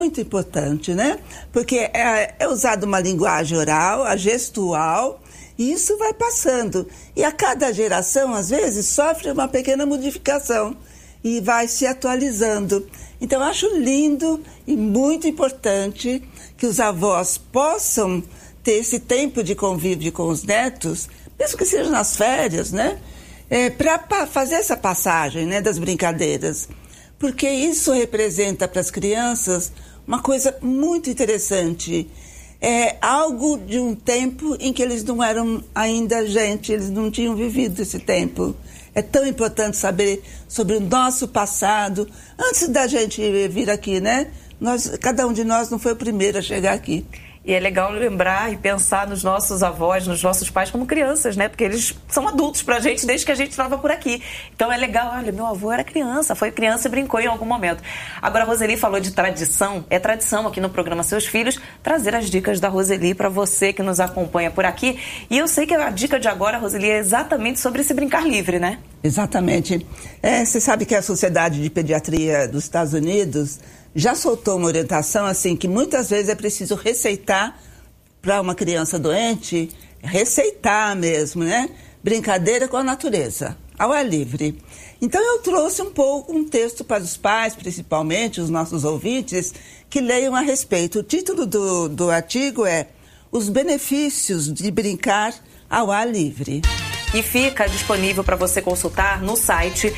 Muito importante, né? Porque é usada uma linguagem oral, a gestual, e isso vai passando. E a cada geração, às vezes, sofre uma pequena modificação e vai se atualizando. Então, eu acho lindo e muito importante que os avós possam ter esse tempo de convívio com os netos, mesmo que seja nas férias, né? Para fazer essa passagem, né, das brincadeiras. Porque isso representa para as crianças uma coisa muito interessante. É algo de um tempo em que eles não eram ainda gente, eles não tinham vivido esse tempo. É tão importante saber sobre o nosso passado. Antes da gente vir aqui, né? Cada um de nós não foi o primeiro a chegar aqui. E é legal lembrar e pensar nos nossos avós, nos nossos pais como crianças, né? Porque eles são adultos pra gente desde que a gente estava por aqui. Então é legal, olha, meu avô era criança, foi criança e brincou em algum momento. Agora a Roseli falou de tradição, é tradição aqui no programa Seus Filhos trazer as dicas da Roseli para você que nos acompanha por aqui. E eu sei que a dica de agora, Roseli, é exatamente sobre esse brincar livre, né? Exatamente. Você sabe que a Sociedade de Pediatria dos Estados Unidos já soltou uma orientação assim que muitas vezes é preciso receitar para uma criança doente, receitar mesmo, né? Brincadeira com a natureza, ao ar livre. Então eu trouxe um texto para os pais, principalmente os nossos ouvintes, que leiam a respeito. O título do artigo é Os Benefícios de Brincar ao Ar Livre. E fica disponível para você consultar no site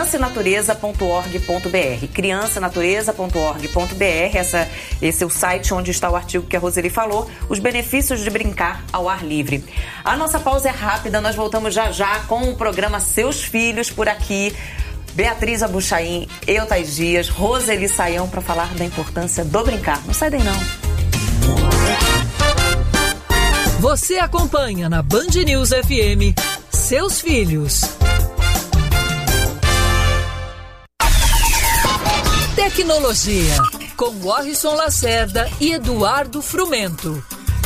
criançanatureza.org.br. criançanatureza.org.br, esse é o site onde está o artigo que a Roseli falou, os benefícios de brincar ao ar livre. A nossa pausa é rápida, nós voltamos já já com o programa Seus Filhos por aqui. Beatriz Abuchain, Eutais Dias, Roseli Saião para falar da importância do brincar. Não sai daí não. Você acompanha na Band News FM Seus Filhos. Tecnologia, com Warrison Lacerda e Eduardo Frumento.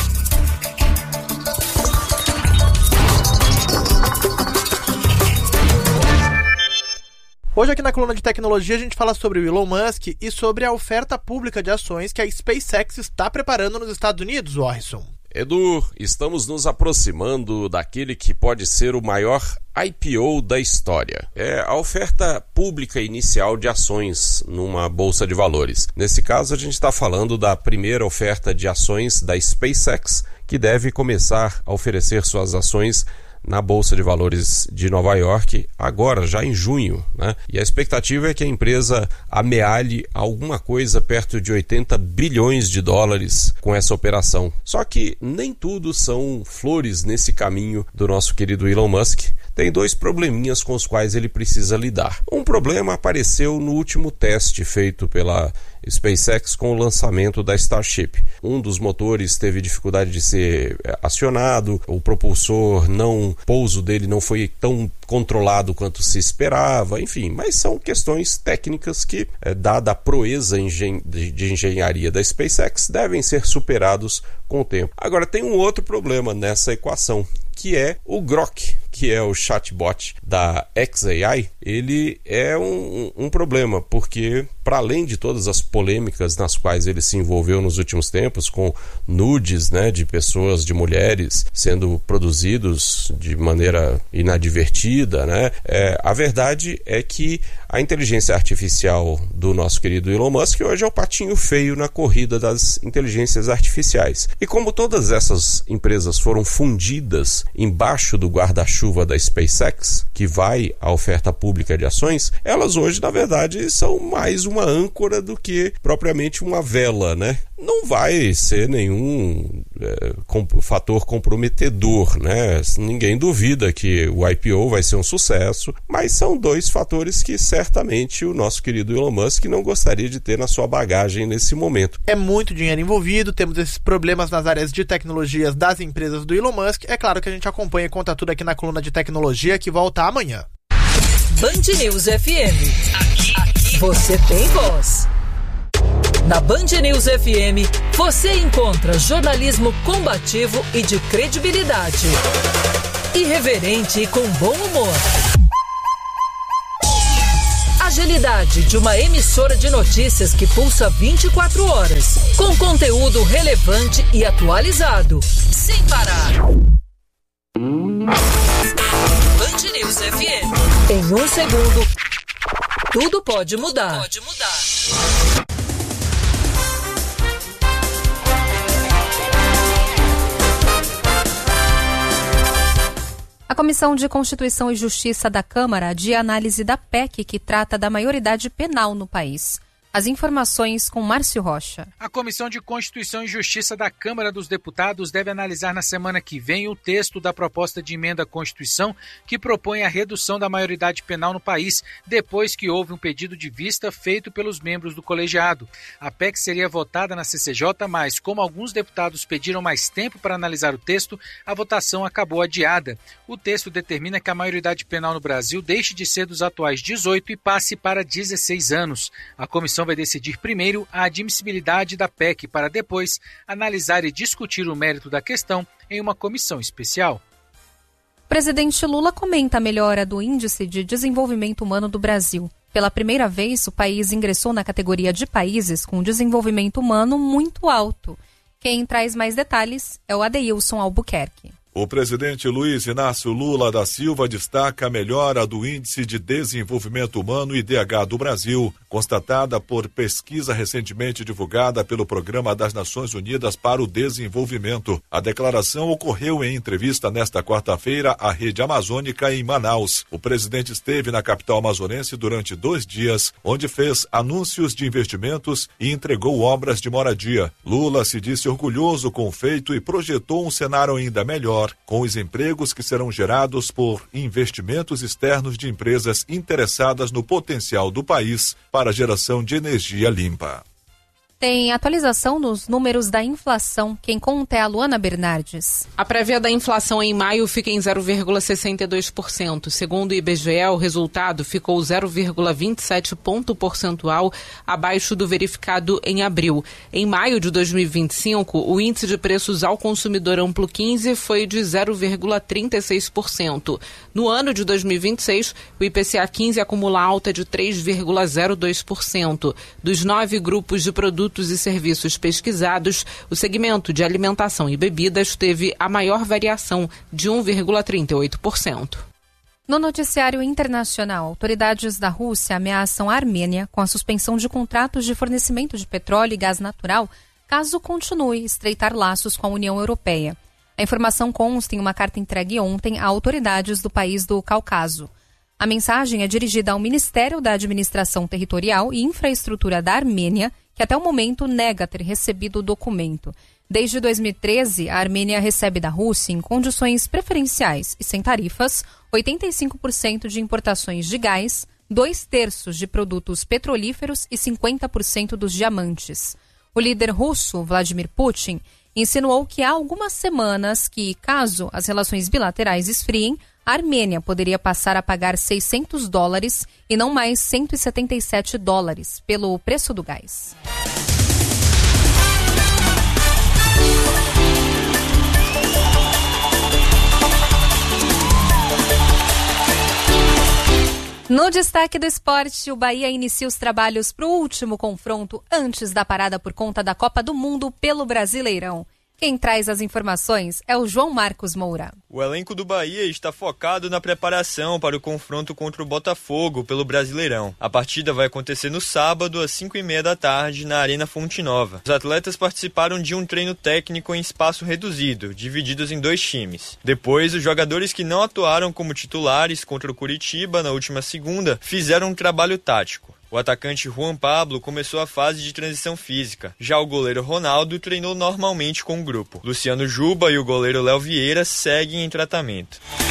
Hoje aqui na coluna de tecnologia a gente fala sobre o Elon Musk e sobre a oferta pública de ações que a SpaceX está preparando nos Estados Unidos, Warrison. Edu, estamos nos aproximando daquele que pode ser o maior IPO da história. É a oferta pública inicial de ações numa bolsa de valores. Nesse caso, a gente está falando da primeira oferta de ações da SpaceX, que deve começar a oferecer suas ações na Bolsa de Valores de Nova York, agora, já em junho, né? E a expectativa é que a empresa amealhe alguma coisa perto de 80 bilhões de dólares com essa operação. Só que nem tudo são flores nesse caminho do nosso querido Elon Musk. Tem dois probleminhas com os quais ele precisa lidar. Um problema apareceu no último teste feito pela SpaceX com o lançamento da Starship. Um dos motores teve dificuldade de ser acionado, o propulsor pouso dele não foi tão controlado quanto se esperava, enfim, mas são questões técnicas que, dada a proeza de engenharia da SpaceX, devem ser superados com o tempo. Agora, tem um outro problema nessa equação, que é o Grok, que é o chatbot da xAI. Ele é um problema, porque para além de todas as polêmicas nas quais ele se envolveu nos últimos tempos, com nudes, né, de pessoas, de mulheres, sendo produzidos de maneira inadvertida, né, a verdade é que a inteligência artificial do nosso querido Elon Musk hoje é o patinho feio na corrida das inteligências artificiais. E como todas essas empresas foram fundidas embaixo do guarda-chuva da SpaceX, que vai à oferta pública de ações, elas hoje, na verdade, são mais uma âncora do que propriamente uma vela, né? Não vai ser nenhum fator comprometedor, né? Ninguém duvida que o IPO vai ser um sucesso, mas são dois fatores que certamente o nosso querido Elon Musk não gostaria de ter na sua bagagem nesse momento. É muito dinheiro envolvido, temos esses problemas nas áreas de tecnologias das empresas do Elon Musk. É claro que a gente acompanha e conta tudo aqui na coluna de tecnologia, que volta amanhã. Band News FM. Aqui você tem voz. Na Band News FM, você encontra jornalismo combativo e de credibilidade. Irreverente e com bom humor. A agilidade de uma emissora de notícias que pulsa 24 horas, com conteúdo relevante e atualizado, sem parar. Band News FM. Em 1 segundo, tudo pode mudar. A Comissão de Constituição e Justiça da Câmara adia a análise da PEC que trata da maioridade penal no país. As informações com Márcio Rocha. A Comissão de Constituição e Justiça da Câmara dos Deputados deve analisar na semana que vem o texto da proposta de emenda à Constituição que propõe a redução da maioridade penal no país, depois que houve um pedido de vista feito pelos membros do colegiado. A PEC seria votada na CCJ, mas como alguns deputados pediram mais tempo para analisar o texto, a votação acabou adiada. O texto determina que a maioridade penal no Brasil deixe de ser dos atuais 18 e passe para 16 anos. A comissão vai decidir primeiro a admissibilidade da PEC para depois analisar e discutir o mérito da questão em uma comissão especial. O presidente Lula comenta a melhora do Índice de Desenvolvimento Humano do Brasil. Pela primeira vez, o país ingressou na categoria de países com desenvolvimento humano muito alto. Quem traz mais detalhes é o Adeilson Albuquerque. O presidente Luiz Inácio Lula da Silva destaca a melhora do Índice de Desenvolvimento Humano IDH do Brasil, constatada por pesquisa recentemente divulgada pelo Programa das Nações Unidas para o Desenvolvimento. A declaração ocorreu em entrevista nesta quarta-feira à Rede Amazônica em Manaus. O presidente esteve na capital amazonense durante 2 dias, onde fez anúncios de investimentos e entregou obras de moradia. Lula se disse orgulhoso com o feito e projetou um cenário ainda melhor, com os empregos que serão gerados por investimentos externos de empresas interessadas no potencial do país para a geração de energia limpa. Tem atualização nos números da inflação. Quem conta é a Luana Bernardes. A prévia da inflação em maio fica em 0,62%. Segundo o IBGE, o resultado ficou 0,27 ponto percentual abaixo do verificado em abril. Em maio de 2025, o índice de preços ao consumidor amplo 15 foi de 0,36%. No ano de 2026, o IPCA 15 acumula alta de 3,02%. Dos 9 grupos de produtos e serviços pesquisados, o segmento de alimentação e bebidas teve a maior variação, de 1,38%. No noticiário internacional, autoridades da Rússia ameaçam a Armênia com a suspensão de contratos de fornecimento de petróleo e gás natural, caso continue a estreitar laços com a União Europeia. A informação consta em uma carta entregue ontem a autoridades do país do Cáucaso. A mensagem é dirigida ao Ministério da Administração Territorial e Infraestrutura da Armênia, que até o momento nega ter recebido o documento. Desde 2013, a Armênia recebe da Rússia, em condições preferenciais e sem tarifas, 85% de importações de gás, 2/3 de produtos petrolíferos e 50% dos diamantes. O líder russo, Vladimir Putin, insinuou que há algumas semanas que, caso as relações bilaterais esfriem, a Armênia poderia passar a pagar $600 e não mais $177 pelo preço do gás. No destaque do esporte, o Bahia inicia os trabalhos para o último confronto antes da parada por conta da Copa do Mundo pelo Brasileirão. Quem traz as informações é o João Marcos Moura. O elenco do Bahia está focado na preparação para o confronto contra o Botafogo pelo Brasileirão. A partida vai acontecer no sábado, às 5h30 da tarde, na Arena Fonte Nova. Os atletas participaram de um treino técnico em espaço reduzido, divididos em 2 times. Depois, os jogadores que não atuaram como titulares contra o Curitiba na última segunda fizeram um trabalho tático. O atacante Juan Pablo começou a fase de transição física. Já o goleiro Ronaldo treinou normalmente com o grupo. Luciano Juba e o goleiro Léo Vieira seguem em tratamento.